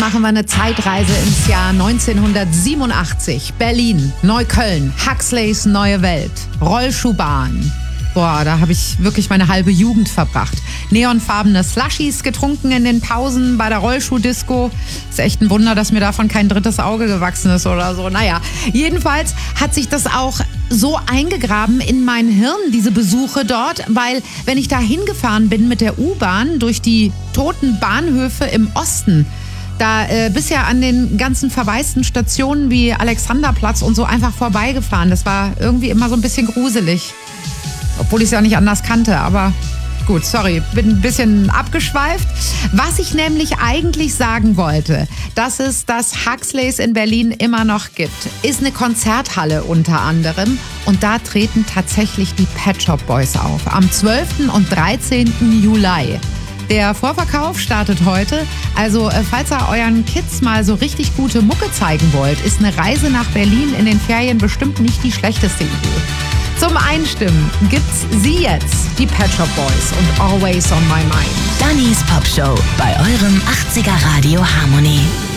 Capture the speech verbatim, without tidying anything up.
machen wir eine Zeitreise ins Jahr neunzehnhundertsiebenundachtzig. Berlin, Neukölln, Huxleys neue Welt, Rollschuhbahn. Boah, da habe ich wirklich meine halbe Jugend verbracht. Neonfarbene Slushies getrunken in den Pausen bei der Rollschuhdisco. Ist echt ein Wunder, dass mir davon kein drittes Auge gewachsen ist oder so. Naja, jedenfalls hat sich das auch so eingegraben in mein Hirn, diese Besuche dort, weil wenn ich da hingefahren bin mit der U-Bahn durch die toten Bahnhöfe im Osten, da äh, bist ja an den ganzen verwaisten Stationen wie Alexanderplatz und so einfach vorbeigefahren. Das war irgendwie immer so ein bisschen gruselig. Obwohl ich es ja nicht anders kannte, aber gut, sorry, bin ein bisschen abgeschweift. Was ich nämlich eigentlich sagen wollte, dass es das Huxleys in Berlin immer noch gibt, ist eine Konzerthalle unter anderem. Und da treten tatsächlich die Pet Shop Boys auf. Am zwölften und dreizehnten Juli. Der Vorverkauf startet heute. Also falls ihr euren Kids mal so richtig gute Mucke zeigen wollt, ist eine Reise nach Berlin in den Ferien bestimmt nicht die schlechteste Idee. Zum Einstimmen gibt's sie jetzt, die Pet Shop Boys und Always on My Mind. Dannys Pop Show bei eurem achtziger Radio Harmonie.